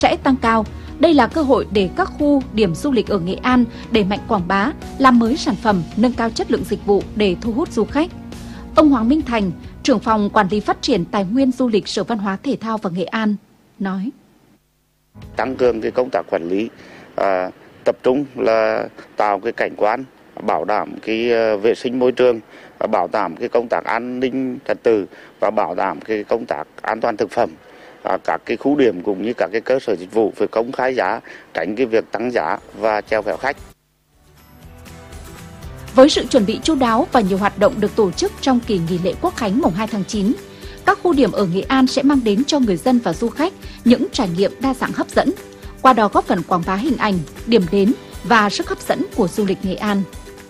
sẽ tăng cao. Đây là cơ hội để các khu điểm du lịch ở Nghệ An đẩy mạnh quảng bá, làm mới sản phẩm, nâng cao chất lượng dịch vụ để thu hút du khách. Ông Hoàng Minh Thành, trưởng phòng quản lý phát triển tài nguyên du lịch Sở Văn hóa Thể thao và Nghệ An nói: Tăng cường cái công tác quản lý, tập trung là tạo cái cảnh quan, bảo đảm cái vệ sinh môi trường, bảo đảm cái công tác an ninh trật tự và bảo đảm cái công tác an toàn thực phẩm. Các cái khu điểm cũng như các cái cơ sở dịch vụ phải công khai giá, tránh cái việc tăng giá và chèo kéo khách. Với sự chuẩn bị chu đáo và nhiều hoạt động được tổ chức trong kỳ nghỉ lễ Quốc khánh mùng 2 tháng 9, các khu điểm ở Nghệ An sẽ mang đến cho người dân và du khách những trải nghiệm đa dạng hấp dẫn, qua đó góp phần quảng bá hình ảnh, điểm đến và sức hấp dẫn của du lịch Nghệ An.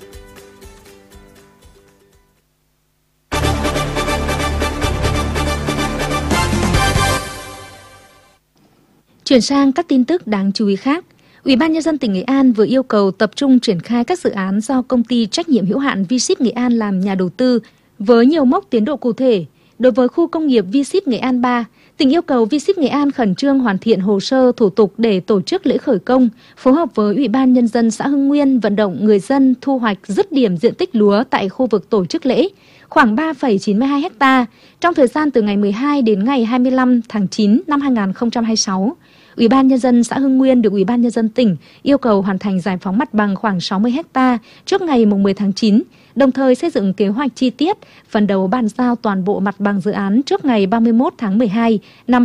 Chuyển sang các tin tức đáng chú ý khác. Ủy ban Nhân dân tỉnh Nghệ An vừa yêu cầu tập trung triển khai các dự án do công ty trách nhiệm hữu hạn V-Ship Nghệ An làm nhà đầu tư với nhiều mốc tiến độ cụ thể. Đối với khu công nghiệp V-Ship Nghệ An 3, tỉnh yêu cầu V-Ship Nghệ An khẩn trương hoàn thiện hồ sơ thủ tục để tổ chức lễ khởi công, phối hợp với Ủy ban Nhân dân xã Hưng Nguyên vận động người dân thu hoạch dứt điểm diện tích lúa tại khu vực tổ chức lễ, khoảng 3,92 ha, trong thời gian từ ngày 12 đến ngày 25 tháng 9 năm 2026. Ủy ban Nhân dân xã Hưng Nguyên được Ủy ban Nhân dân tỉnh yêu cầu hoàn thành giải phóng mặt bằng khoảng 60 ha trước ngày 10 tháng 9, đồng thời xây dựng kế hoạch chi tiết, phấn đấu bàn giao toàn bộ mặt bằng dự án trước ngày 31 tháng 12 năm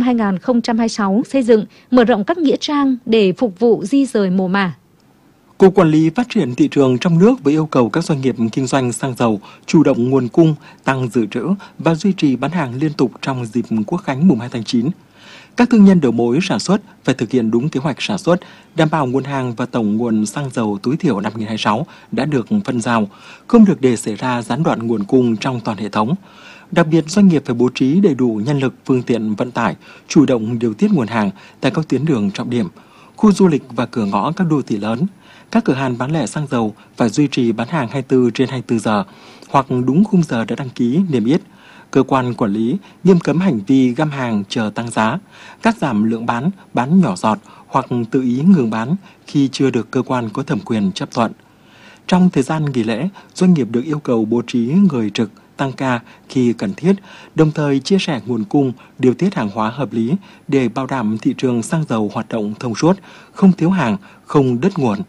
2026, xây dựng, mở rộng các nghĩa trang để phục vụ di rời mồ mả. Cục Quản lý Phát triển thị trường trong nước với yêu cầu các doanh nghiệp kinh doanh xăng dầu chủ động nguồn cung, tăng dự trữ và duy trì bán hàng liên tục trong dịp Quốc khánh mùng 2 tháng 9. Các thương nhân đầu mối sản xuất phải thực hiện đúng kế hoạch sản xuất, đảm bảo nguồn hàng và tổng nguồn xăng dầu tối thiểu năm 2026 đã được phân giao, không được để xảy ra gián đoạn nguồn cung trong toàn hệ thống. Đặc biệt, doanh nghiệp phải bố trí đầy đủ nhân lực, phương tiện vận tải, chủ động điều tiết nguồn hàng tại các tuyến đường trọng điểm, khu du lịch và cửa ngõ các đô thị lớn. Các cửa hàng bán lẻ xăng dầu phải duy trì bán hàng 24/24 giờ hoặc đúng khung giờ đã đăng ký niêm yết. Cơ quan quản lý nghiêm cấm hành vi găm hàng chờ tăng giá, cắt giảm lượng bán nhỏ giọt hoặc tự ý ngừng bán khi chưa được cơ quan có thẩm quyền chấp thuận. Trong thời gian nghỉ lễ, doanh nghiệp được yêu cầu bố trí người trực, tăng ca khi cần thiết, đồng thời chia sẻ nguồn cung, điều tiết hàng hóa hợp lý để bảo đảm thị trường xăng dầu hoạt động thông suốt, không thiếu hàng, không đứt nguồn.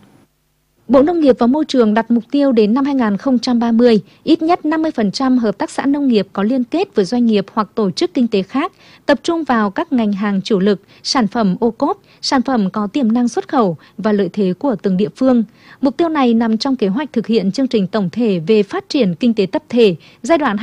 Bộ Nông nghiệp và Môi trường đặt mục tiêu đến năm 2030, ít nhất 50% hợp tác xã nông nghiệp có liên kết với doanh nghiệp hoặc tổ chức kinh tế khác, tập trung vào các ngành hàng chủ lực, sản phẩm ô cốp, sản phẩm có tiềm năng xuất khẩu và lợi thế của từng địa phương. Mục tiêu này nằm trong kế hoạch thực hiện chương trình tổng thể về phát triển kinh tế tập thể giai đoạn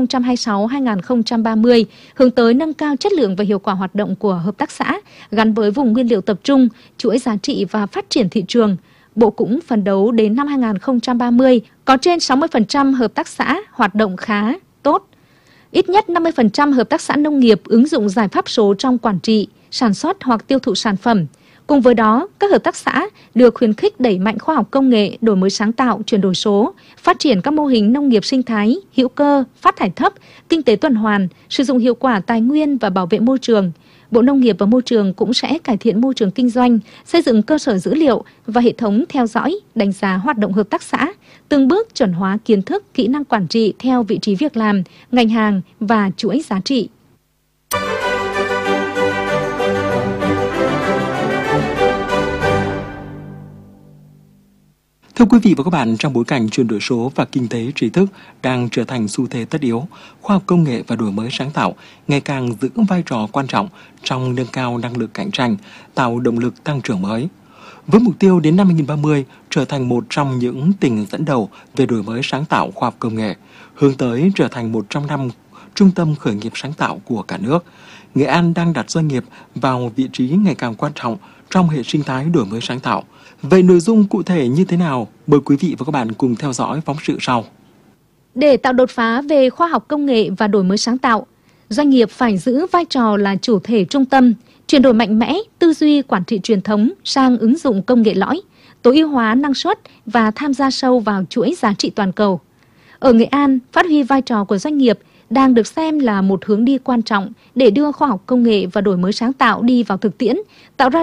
2026-2030, hướng tới nâng cao chất lượng và hiệu quả hoạt động của hợp tác xã, gắn với vùng nguyên liệu tập trung, chuỗi giá trị và phát triển thị trường. Bộ cũng phấn đấu đến năm 2030 có trên 60% hợp tác xã hoạt động khá, tốt. Ít nhất 50% hợp tác xã nông nghiệp ứng dụng giải pháp số trong quản trị, sản xuất hoặc tiêu thụ sản phẩm. Cùng với đó, các hợp tác xã được khuyến khích đẩy mạnh khoa học công nghệ, đổi mới sáng tạo, chuyển đổi số, phát triển các mô hình nông nghiệp sinh thái, hữu cơ, phát thải thấp, kinh tế tuần hoàn, sử dụng hiệu quả tài nguyên và bảo vệ môi trường. Bộ Nông nghiệp và Môi trường cũng sẽ cải thiện môi trường kinh doanh, xây dựng cơ sở dữ liệu và hệ thống theo dõi, đánh giá hoạt động hợp tác xã, từng bước chuẩn hóa kiến thức, kỹ năng quản trị theo vị trí việc làm, ngành hàng và chuỗi giá trị. Thưa quý vị và các bạn, trong bối cảnh chuyển đổi số và kinh tế trí thức đang trở thành xu thế tất yếu, khoa học công nghệ và đổi mới sáng tạo ngày càng giữ vai trò quan trọng trong nâng cao năng lực cạnh tranh, tạo động lực tăng trưởng mới. Với mục tiêu đến năm 2030 trở thành một trong những tỉnh dẫn đầu về đổi mới sáng tạo khoa học công nghệ, hướng tới trở thành một trong 5 trung tâm khởi nghiệp sáng tạo của cả nước, Nghệ An đang đặt doanh nghiệp vào vị trí ngày càng quan trọng trong hệ sinh thái đổi mới sáng tạo. Vậy nội dung cụ thể như thế nào? Mời quý vị và các bạn cùng theo dõi phóng sự sau. Để tạo đột phá về khoa học công nghệ và đổi mới sáng tạo, doanh nghiệp phải giữ vai trò là chủ thể trung tâm, chuyển đổi mạnh mẽ tư duy quản trị truyền thống sang ứng dụng công nghệ lõi, tối ưu hóa năng suất và tham gia sâu vào chuỗi giá trị toàn cầu. Ở Nghệ An, phát huy vai trò của doanh nghiệp đang được xem là một hướng đi quan trọng để đưa khoa học công nghệ và đổi mới sáng tạo đi vào thực tiễn, tạo ra